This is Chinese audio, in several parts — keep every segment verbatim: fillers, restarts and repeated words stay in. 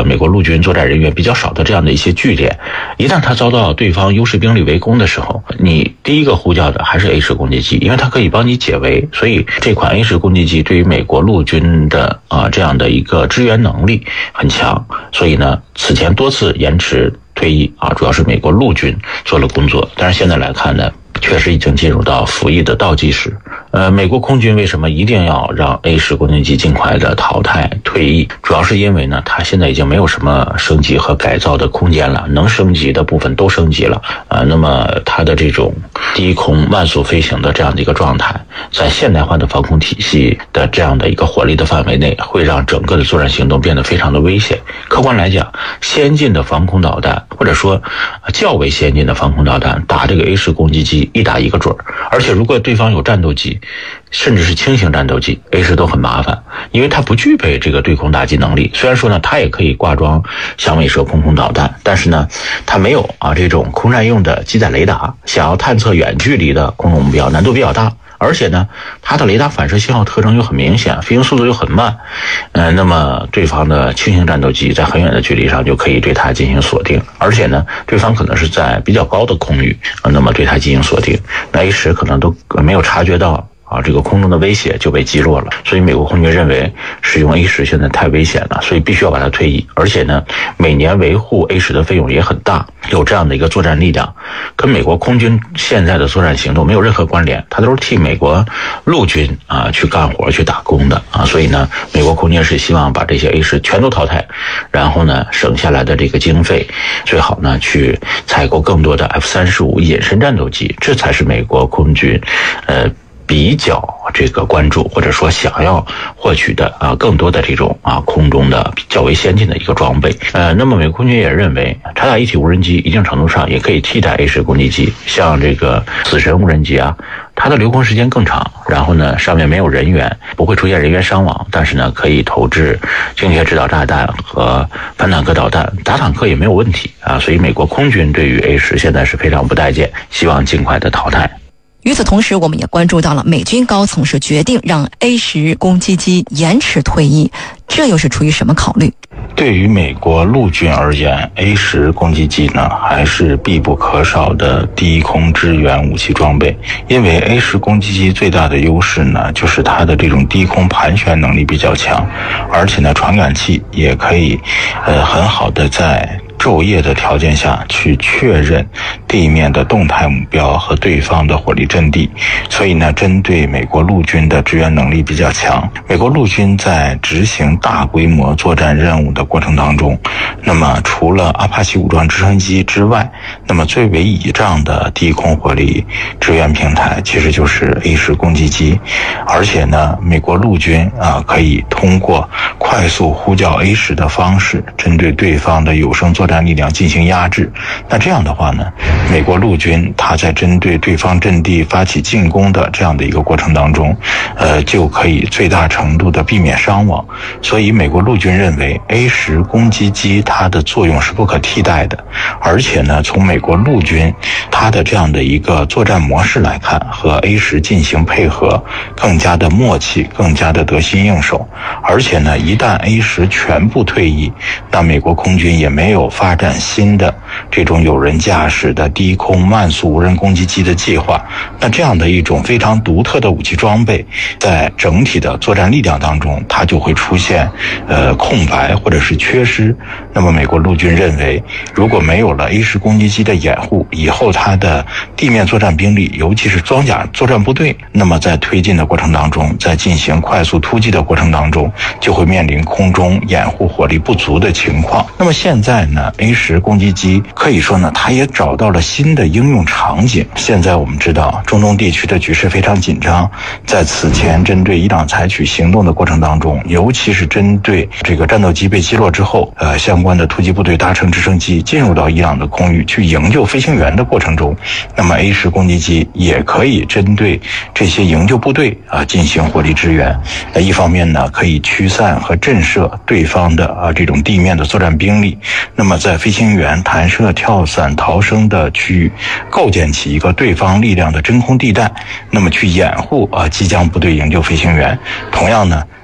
个美国陆军作战人员比较少的这样的一些据点，一旦它遭到对方优势兵力围攻的时候，你第一个呼叫的还是 A 十攻击机，因为它可以帮你解围。所以这款 A 十攻击机对于美国陆军的啊、呃、这样的一个支援能力很强，所以呢，此前多次延迟退役啊，主要是美国陆军做了工作，但是现在来看呢，确实已经进入到服役的倒计时。呃，美国空军为什么一定要让 A 十攻击机尽快的淘汰退役？主要是因为呢，它现在已经没有什么升级和改造的空间了，能升级的部分都升级了。呃，那么它的这种低空慢速飞行的这样的一个状态，在现代化的防空体系的这样的一个火力的范围内，会让整个的作战行动变得非常的危险。客观来讲，先进的防空导弹，或者说较为先进的防空导弹，打这个 A 十攻击机一打一个准儿。而且如果对方有战斗机，甚至是轻型战斗机 A 十都很麻烦，因为它不具备这个对空打击能力。虽然说呢，它也可以挂装响尾蛇空空导弹，但是呢，它没有啊这种空战用的机载雷达，想要探测远距离的空中目标难度比较大。而且呢，它的雷达反射信号特征又很明显，飞行速度又很慢，呃，那么对方的轻型战斗机在很远的距离上就可以对它进行锁定，而且呢，对方可能是在比较高的空域，呃、那么对它进行锁定，那 A 十可能都没有察觉到啊，这个空中的威胁就被击落了。所以美国空军认为使用 A 十现在太危险了，所以必须要把它退役。而且呢，每年维护 A 十的费用也很大，有这样的一个作战力量，跟美国空军现在的作战行动没有任何关联，它都是替美国陆军啊去干活去打工的啊。所以呢，美国空军是希望把这些 A 十全都淘汰，然后呢，省下来的这个经费，最好呢去采购更多的 F 三十五隐身战斗机，这才是美国空军呃比较这个关注或者说想要获取的啊更多的这种啊空中的较为先进的一个装备。呃，那么美国空军也认为，察打一体无人机一定程度上也可以替代 A 十攻击机，像这个死神无人机啊，它的留空时间更长，然后呢上面没有人员，不会出现人员伤亡，但是呢可以投掷精确制导炸弹和反坦克导弹，打坦克也没有问题啊。所以美国空军对于 A 十现在是非常不待见，希望尽快的淘汰。 与此同时，我们也关注到了美军高层是决定让 A 十攻击机延迟退役，这又是出于什么考虑？ 对于美国陆军而言， A 十攻击机呢还是必不可少的低空支援武器装备。因为 A 十攻击机最大的优势呢，就是它的这种低空盘旋能力比较强，而且呢传感器也可以呃很好的在昼夜的条件下去确认地面的动态目标和对方的火力阵地，所以呢，针对美国陆军的支援能力比较强。美国陆军在执行大规模作战任务的过程当中，那么除了阿帕奇武装直升机之外，那么最为倚仗的低空火力支援平台其实就是 A 十攻击机，而且呢，美国陆军啊可以通过快速呼叫 A 十的方式，针对对方的有生作战力量进行压制。那这样的话呢，美国陆军它在针对对方阵地发起进攻的这样的一个过程当中，呃，就可以最大程度的避免伤亡。所以美国陆军认为 A 十攻击机它的作用是不可替代的，而且呢，从美国陆军它的这样的一个作战模式来看，和 A 十进行配合更加的默契，更加的得心应手。而且呢，一旦 A 十全部退役，那美国空军也没有发展新的这种有人驾驶的低空慢速无人攻击机的计划。那这样的一种非常独特的武器装备，在整体的作战力量当中，它就会出现呃空白或者是缺失。那么美国陆军认为，如果没有了 A 十攻击机的掩护，以后它的地面作战兵力，尤其是装甲作战部队，那么在推进的过程当中，在进行快速突击的过程当中，就会面临空中掩护火力不足的情况。那么现在呢， A 十攻击机可以说呢，它也找到了新的应用场景。现在我们知道中东地区的局势非常紧张，在此前针对伊朗采取行动的过程当中，尤其是针对这个战斗机被击落之后，呃，相关的突击部队搭乘直升机进入到伊朗的空域去营救飞行员的过程中，那么 A 十攻击机也可以针对这些营救部队啊进行火力支援。呃，一方面呢，可以驱散和震慑对方的啊这种地面的作战兵力，那么在飞行员弹射、跳伞、逃生的区域构建起一个对方力量的真空地带，那么去掩护啊即将部队营救飞行员。同样呢，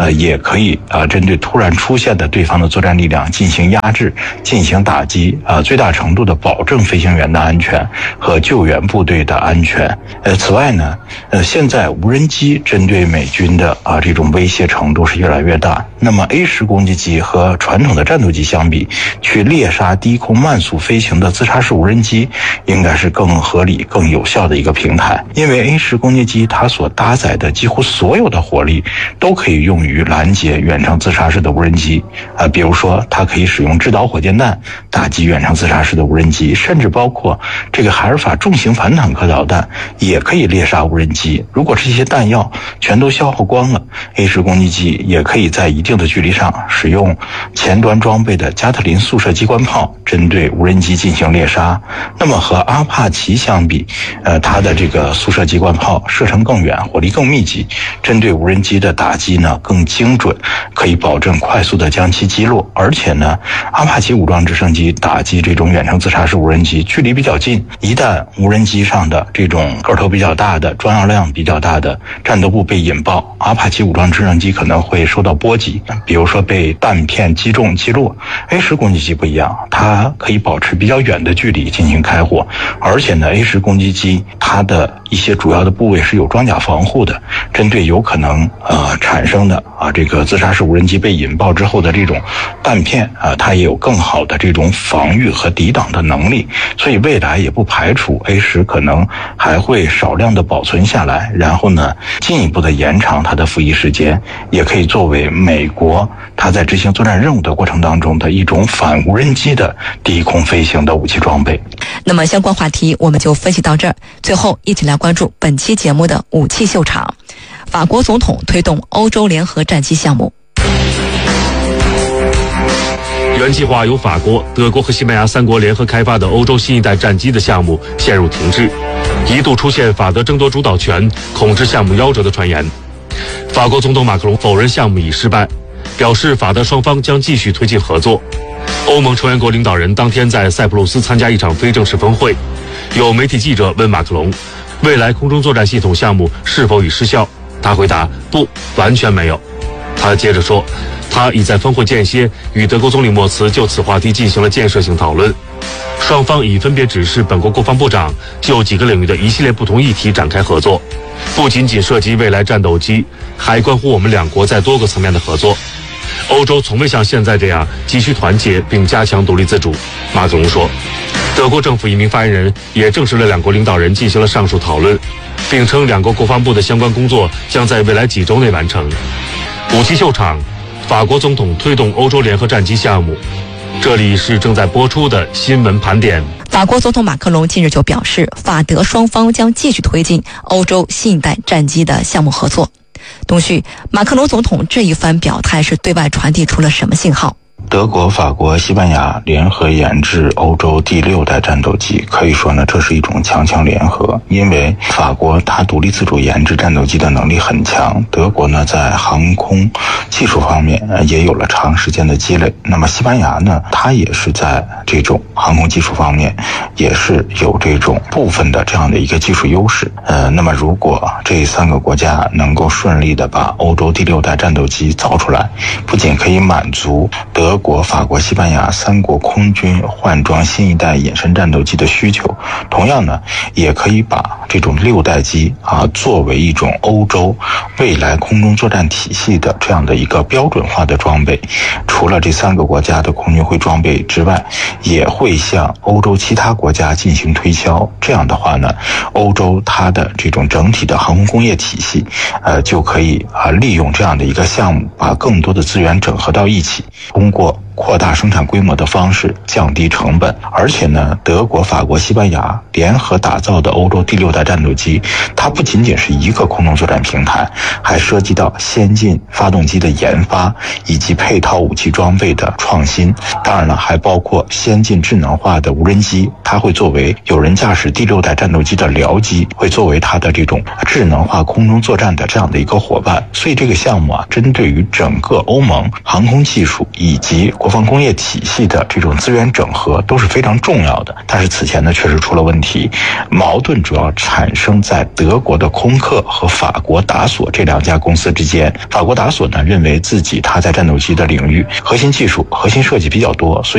呃，也可以啊、呃，针对突然出现的对方的作战力量进行压制、进行打击啊、呃，最大程度的保证飞行员的安全和救援部队的安全。呃，此外呢，呃，现在无人机针对美军的啊、呃、这种威胁程度是越来越大。那么 A 十攻击机和传统的战斗机相比，去猎杀低空慢速飞行的自杀式无人机，应该是更合理、更有效的一个平台。因为 A 十攻击机它所搭载的几乎所有的火力都可以用于拦截远程自杀式的无人机啊、呃，比如说它可以使用制导火箭弹打击远程自杀式的无人机，甚至包括这个海尔法重型反坦克导弹也可以猎杀无人机。如果这些弹药全都消耗光了， A 十攻击机也可以在一定的距离上使用前端装备的加特林速射机关炮针对无人机进行猎杀。那么和阿帕奇相比，呃，它的这个速射机关炮射程更远，火力更密集，针对无人机的打击呢更精准，可以保证快速的将其击落。而且呢，阿帕奇武装直升机打击这种远程自杀式无人机距离比较近，一旦无人机上的这种个头比较大的、装药量比较大的战斗部被引爆，阿帕奇武装直升机可能会受到波及，比如说被弹片击中击落。 A 十攻击机不一样，它可以保持比较远的距离进行开火，而且呢 A 十攻击机它的一些主要的部位是有装甲防护的，针对有可能呃产生的啊这个自杀式无人机被引爆之后的这种弹片啊，它也有更好的这种防御和抵挡的能力，所以未来也不排除 A 十可能还会少量的保存下来，然后呢进一步的延长它的服役时间，也可以作为美国它在执行作战任务的过程当中的一种反无人机的低空飞行的武器装备。 那么相关话题我们就分析到这儿，最后一起来关注本期节目的武器秀场。法国总统推动欧洲联合战机项目。 原计划由法国、德国和西班牙三国联合开发的欧洲新一代战机的项目陷入停滞，一度出现法德争夺主导权、控制项目夭折的传言。法国总统马克龙否认项目已失败，表示法德双方将继续推进合作。欧盟成员国领导人当天在塞浦路斯参加一场非正式峰会，有媒体记者问马克龙，未来空中作战系统项目是否已失效？他回答：不，完全没有。他接着说，他已在峰会间歇与德国总理莫茨就此话题进行了建设性讨论，双方已分别指示本国国防部长就几个领域的一系列不同议题展开合作，不仅仅涉及未来战斗机，还关乎我们两国在多个层面的合作。欧洲从未像现在这样急需团结并加强独立自主，马克龙说。德国政府一名发言人也证实了两国领导人进行了上述讨论，并称两国国防部的相关工作将在未来几周内完成。武器秀场，法国总统推动欧洲联合战机项目。这里是正在播出的新闻盘点。 法国总统马克龙近日就表示，法德双方将继续推进欧洲新一代战机的项目合作。东旭，马克龙总统这一番表态是对外传递出了什么信号？ 德国、法国、西班牙联合研制欧洲第六代战斗机，可以说呢，这是一种强强联合。因为法国它独立自主研制战斗机的能力很强，德国呢在航空技术方面也有了长时间的积累。那么西班牙呢，它也是在这种航空技术方面也是有这种部分的这样的一个技术优势。呃，那么如果这三个国家能够顺利的把欧洲第六代战斗机造出来，不仅可以满足德国、法国、西班牙三国空军换装新一代隐身战斗机的需求，同样呢，也可以把这种六代机啊作为一种欧洲未来空中作战体系的这样的一个标准化的装备。除了这三个国家的空军会装备之外，也会向欧洲其他国家进行推销。这样的话呢，欧洲它的这种整体的航空工业体系，呃，就可以啊利用这样的一个项目，把更多的资源整合到一起，通过扩大生产规模的方式降低成本。而且呢，德国、法国、西班牙联合打造的欧洲第六代战斗机，它不仅仅是一个空中作战平台，还涉及到先进发动机的研发以及配套武器装备的创新。当然了，还包括先进智能化的无人机，它会作为有人驾驶第六代战斗机的僚机，会作为它的这种智能化空中作战的这样的一个伙伴。所以这个项目啊，针对于整个欧盟航空技术以及国防工业体系的这种资源整合都是非常重要的。但是此前呢确实出了问题，矛盾主要产生在德国的空客和法国达索这两家公司之间。法国达索呢认为自己它在战斗机的领域核心技术、核心设计比较多，所以